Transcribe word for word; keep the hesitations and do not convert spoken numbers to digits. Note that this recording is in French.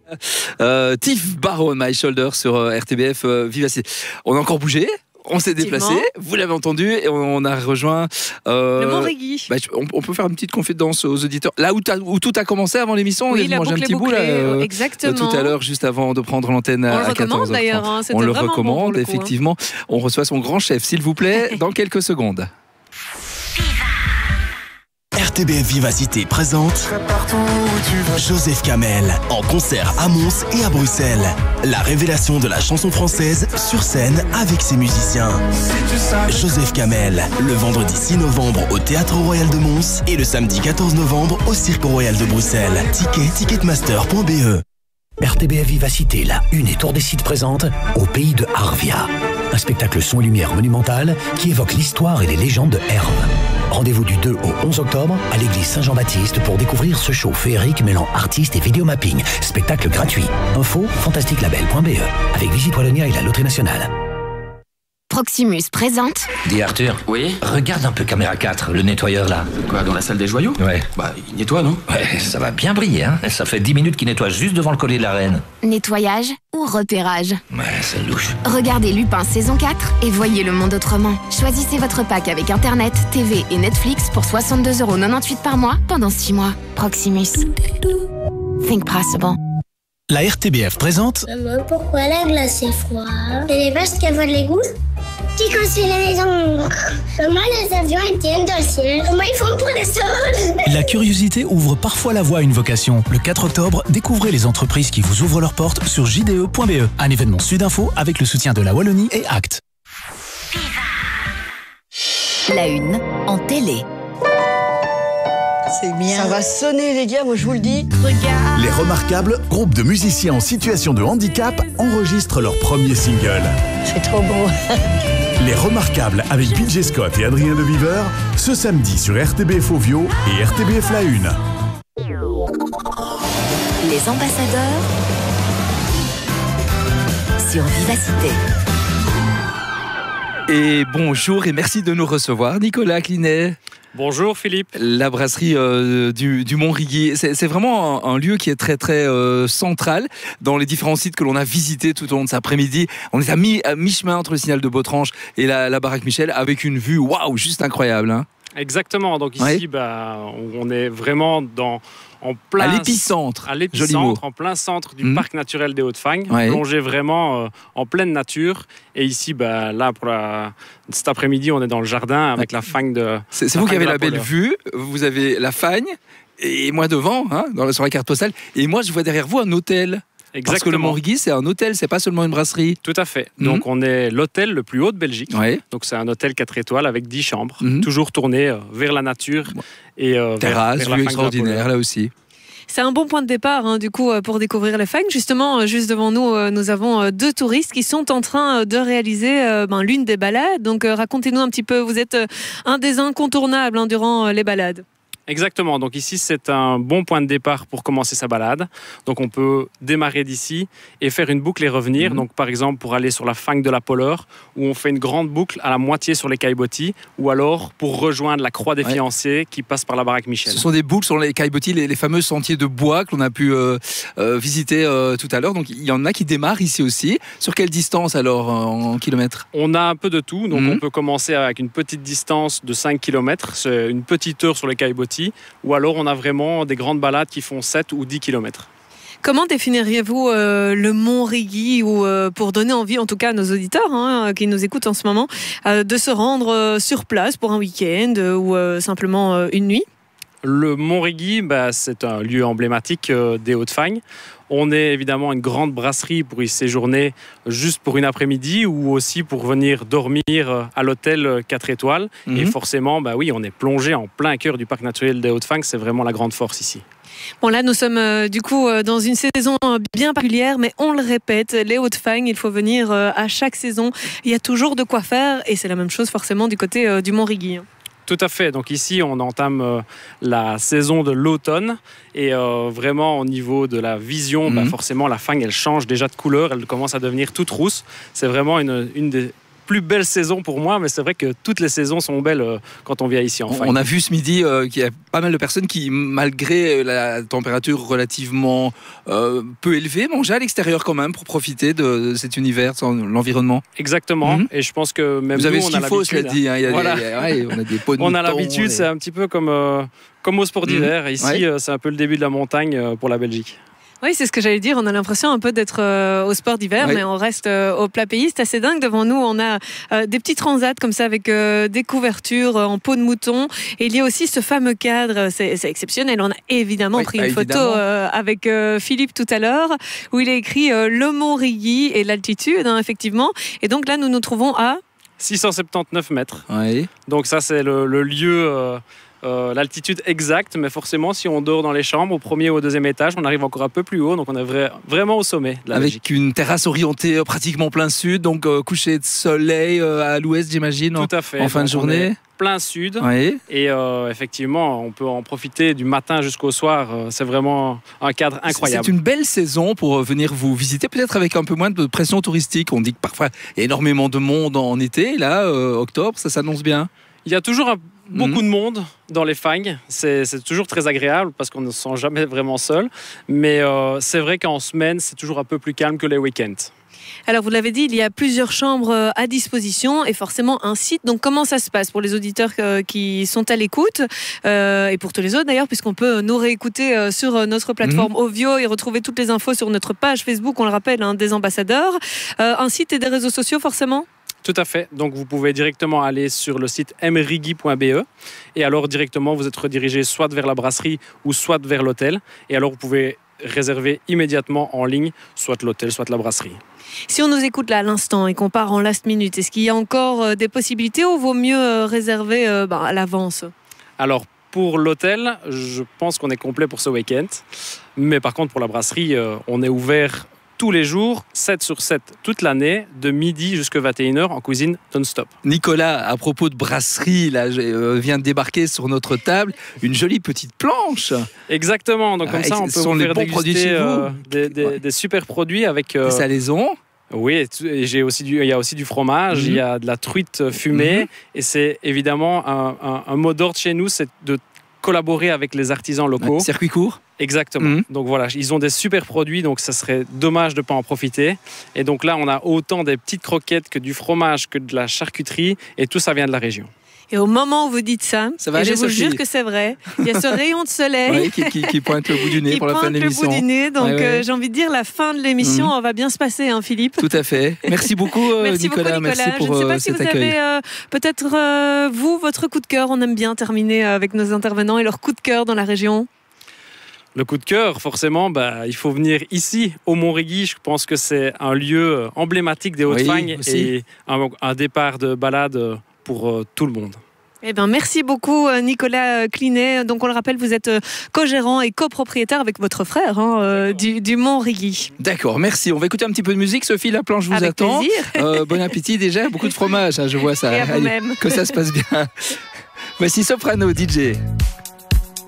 Euh, Tiff Barrow, My Shoulder sur euh, R T B F euh, Vivacité. On a encore bougé. On s'est déplacé, vous l'avez entendu, et on a rejoint euh, le Montrégui. Bah, on, on peut faire une petite confidence aux auditeurs. Là où, où tout a commencé avant l'émission, oui, on a mangé un petit bout là, euh, exactement. tout à l'heure, juste avant de prendre l'antenne on à quatorze heures trente. D'ailleurs, hein, on le recommande, bon le effectivement. coup, hein. On reçoit son grand chef, s'il vous plaît, dans quelques secondes. R T B F Vivacité présente Joseph Kamel en concert à Mons et à Bruxelles. La révélation de la chanson française sur scène avec ses musiciens. Joseph Kamel, le vendredi six novembre au Théâtre Royal de Mons et le samedi quatorze novembre au Cirque Royal de Bruxelles. Ticket ticketmaster point b e. R T B F Vivacité, la une et Tour des Sites présente Au pays de Arvia. Un spectacle son et lumière monumental qui évoque l'histoire et les légendes de Herve. Rendez-vous du deux au onze octobre à l'église Saint-Jean-Baptiste pour découvrir ce show féerique mêlant artistes et vidéomapping. Spectacle gratuit. Info fantastique label point b e avec Visite Wallonia et la Loterie Nationale. Proximus présente. Dis Arthur. Oui. Regarde un peu caméra quatre, le nettoyeur là. Quoi, dans la salle des joyaux? Ouais. Bah, il nettoie, non? Ouais, ça va bien briller, hein. Ça fait dix minutes qu'il nettoie juste devant le collier de la reine. Nettoyage ou repérage? Ouais, c'est louche. Regardez Lupin saison quatre et voyez le monde autrement. Choisissez votre pack avec Internet, T V et Netflix pour soixante-deux euros quatre-vingt-dix-huit par mois pendant six mois. Proximus. Think possible. La R T B F présente. Maman, pourquoi la glace est froide? C'est les vaches qui avalent les gouttes qui construisent la maison. Comment les avions étaient dans le ciel? Comment ils font pour les sols? La curiosité ouvre parfois la voie à une vocation. Le quatre octobre, découvrez les entreprises qui vous ouvrent leurs portes sur j d e point b e. Un événement Sudinfo avec le soutien de la Wallonie et Act. La une en télé. C'est bien. Ça va sonner les gars, moi je vous le dis. Regarde. Les Remarquables, groupe de musiciens en situation de handicap, enregistrent leur premier single. C'est trop beau. Les Remarquables avec B J Scott et Adrien de Viver, ce samedi sur R T B F Ovio et R T B F La Une. Les ambassadeurs sur Vivacité. Et bonjour et merci de nous recevoir, Nicolas Clinet. Bonjour Philippe. La brasserie euh, du, du Montrégui, c'est, c'est vraiment un, un lieu qui est très très euh, central dans les différents sites que l'on a visités tout au long de cet après-midi. On est à, mi, à mi-chemin entre le Signal de Bautrange et la, la baraque Michel avec une vue waouh, juste incroyable. Hein. Exactement, donc ici ouais. bah, on est vraiment dans... En plein, à l'épicentre, à l'épicentre en plein centre du mmh. parc naturel des Hauts-de-Fagne, ouais. plongé vraiment euh, en pleine nature. Et ici, bah, là, pour la, cet après-midi, on est dans le jardin avec ouais. la fagne de. C'est, c'est vous qui avez la, la belle vue. Vous avez la fagne et moi devant, hein, dans, sur la carte postale. Et moi, je vois derrière vous un hôtel. Exactement. Parce que le Montrégui, c'est un hôtel, c'est pas seulement une brasserie. Tout à fait. Mmh. Donc, on est l'hôtel le plus haut de Belgique. Ouais. Donc, c'est un hôtel quatre étoiles avec dix chambres, mmh. toujours tourné euh, vers la nature. Et, euh, terrasse, vers, vers vue extraordinaire, là aussi. C'est un bon point de départ hein, du coup pour découvrir les fagnes. Justement, juste devant nous, nous avons deux touristes qui sont en train de réaliser euh, ben, l'une des balades. Donc, euh, racontez-nous un petit peu. Vous êtes un des incontournables hein, durant les balades. Exactement, donc ici c'est un bon point de départ pour commencer sa balade. Donc on peut démarrer d'ici et faire une boucle et revenir. Mmh. Donc par exemple pour aller sur la fagne de la Poleur où on fait une grande boucle à la moitié sur les Caillebotis, ou alors pour rejoindre la Croix des ouais. Fiancés qui passe par la baraque Michel. Ce sont des boucles sur les Caillebotis, les, les fameux sentiers de bois que l'on a pu euh, euh, visiter euh, tout à l'heure. Donc il y en a qui démarrent ici aussi. Sur quelle distance alors en, en kilomètres? On a un peu de tout, donc mmh. on peut commencer avec une petite distance de cinq kilomètres, c'est une petite heure sur les Caillebotis. Ou alors on a vraiment des grandes balades qui font sept ou dix kilomètres. Comment définiriez-vous euh, le Montrégui ou euh, pour donner envie, en tout cas à nos auditeurs hein, qui nous écoutent en ce moment, euh, de se rendre euh, sur place pour un week-end euh, ou euh, simplement euh, une nuit? Le Montrégui, bah, c'est un lieu emblématique euh, des Hauts-de-Fagne. On est évidemment une grande brasserie pour y séjourner juste pour une après-midi ou aussi pour venir dormir à l'hôtel quatre étoiles. Mmh. Et forcément, bah oui, on est plongé en plein cœur du parc naturel des Hauts-de-Fagne. C'est vraiment la grande force ici. Bon là, nous sommes euh, du coup euh, dans une saison bien particulière, mais on le répète, les Hauts-de-Fagne, il faut venir euh, à chaque saison. Il y a toujours de quoi faire et c'est la même chose forcément du côté euh, du Montrégui. Tout à fait. Donc ici, on entame euh, la saison de l'automne et euh, vraiment au niveau de la vision, mmh. bah, forcément la fagne, elle change déjà de couleur, elle commence à devenir toute rousse. C'est vraiment une, une des plus belle saison pour moi, mais c'est vrai que toutes les saisons sont belles euh, quand on vient ici en Fagne. On a vu ce midi euh, qu'il y a pas mal de personnes qui, malgré la température relativement euh, peu élevée, mangeaient à l'extérieur quand même pour profiter de, de cet univers, de l'environnement. Exactement, Mhm. et je pense que même Vous nous, avez ce on a qu'il faut, l'habitude. cela dit. Hein. Il y a Voilà. des- il y a- ouais, on a des pots de On a mouton, l'habitude, et- c'est un petit peu comme, euh, comme au sport d'hiver. Mhm. Ici, Ouais. euh, c'est un peu le début de la montagne euh, pour la Belgique. Oui, c'est ce que j'allais dire. On a l'impression un peu d'être euh, au sport d'hiver, Oui. mais on reste euh, au plat pays. C'est assez dingue. Devant nous, on a euh, des petits transats comme ça avec euh, des couvertures euh, en peau de mouton. Et il y a aussi ce fameux cadre. C'est, c'est exceptionnel. On a évidemment Oui, pris bah, une photo évidemment. euh, avec euh, Philippe tout à l'heure, où il a écrit euh, le Mont Rigui et l'altitude, hein, effectivement. Et donc là, nous nous trouvons à... six cent soixante-dix-neuf mètres. Ouais. Donc ça, c'est le, le lieu, euh, euh, l'altitude exacte. Mais forcément, si on dort dans les chambres, au premier ou au deuxième étage, on arrive encore un peu plus haut. Donc on est vra- vraiment au sommet de la Avec Belgique. une terrasse orientée euh, pratiquement plein sud, donc euh, coucher de soleil euh, à l'ouest, j'imagine, en, Tout à fait. en fin de Donc, on journée. est plein sud. Oui. Et euh, effectivement, on peut en profiter du matin jusqu'au soir. Euh, C'est vraiment un cadre incroyable. C'est une belle saison pour euh, venir vous visiter, peut-être avec un peu moins de pression touristique. On dit que parfois il y a énormément de monde en été. Là, euh, octobre, ça s'annonce bien. Il y a toujours un- beaucoup Mhm. de monde dans les fagnes. C'est c'est toujours très agréable parce qu'on ne se sent jamais vraiment seul. Mais euh, c'est vrai qu'en semaine, c'est toujours un peu plus calme que les week-ends. Alors, vous l'avez dit, il y a plusieurs chambres euh, à disposition et forcément un site. Donc, comment ça se passe pour les auditeurs euh, qui sont à l'écoute euh, et pour tous les autres d'ailleurs, puisqu'on peut nous réécouter euh, sur euh, notre plateforme Mhm. Ovio et retrouver toutes les infos sur notre page Facebook, on le rappelle, hein, des ambassadeurs. Euh, un site et des réseaux sociaux, forcément. Tout à fait. Donc vous pouvez directement aller sur le site m rigui point b e et alors directement vous êtes redirigé soit vers la brasserie ou soit vers l'hôtel. Et alors vous pouvez réserver immédiatement en ligne soit l'hôtel, soit la brasserie. Si on nous écoute là à l'instant et qu'on part en last minute, est-ce qu'il y a encore euh, des possibilités ou vaut mieux euh, réserver euh, bah, à l'avance? Alors pour l'hôtel, je pense qu'on est complet pour ce week-end. Mais par contre pour la brasserie, euh, on est ouvert tous les jours, sept sur sept, toute l'année, de midi jusqu'à vingt et une heures en cuisine non-stop. Nicolas, à propos de brasserie, là, je, euh, vient de débarquer sur notre table une jolie petite planche. Exactement, donc comme Ah, ça on ce peut sont vous les faire bons produits de déguster chez vous. euh, des, des- Ouais. des super produits avec... euh, Des salaisons. Oui, et tu- et j'ai aussi du, il y a aussi du fromage, Mhm. il y a de la truite fumée, Mhm. et c'est évidemment un, un- un mot d'ordre chez nous, c'est de collaborer avec les artisans locaux. Ouais, circuit court. Exactement. Mhm. Donc voilà, ils ont des super produits, donc ça serait dommage de ne pas en profiter. Et donc là, on a autant des petites croquettes que du fromage, que de la charcuterie, et tout ça vient de la région. Et au moment où vous dites ça, Ça va et je aller, vous Sophie jure que c'est vrai, il y a ce rayon de soleil Ouais, qui, qui- qui pointe le bout du nez qui pour la fin pointe de le bout l'émission. du nez. Donc Ouais, ouais. euh, j'ai envie de dire la fin de l'émission, Mhm. on va bien se passer, hein, Philippe. Tout à fait. Merci beaucoup, euh, Merci Nicolas. beaucoup, Nicolas. Merci pour je ne sais euh, pas si cet vous accueil. avez euh, peut-être, euh, vous, votre coup de cœur. On aime bien terminer euh, avec nos intervenants et leur coup de cœur dans la région. Le coup de cœur, forcément, bah, il faut venir ici, au Mont Rigui. Je pense que c'est un lieu emblématique des Hautes-Fagnes, Oui, aussi. et un, un départ de balade pour euh, tout le monde. Eh ben, merci beaucoup, euh, Nicolas Clinet. Donc, on le rappelle, vous êtes euh, co-gérant et copropriétaire avec votre frère hein, euh, du, du Mont Rigui. D'accord, merci. On va écouter un petit peu de musique. Sophie, la planche vous Avec attend. plaisir. Euh, bon appétit déjà. Beaucoup de fromage, hein, je vois ça. Et à Allez, vous-même. que ça se passe bien. Voici Soprano, D J.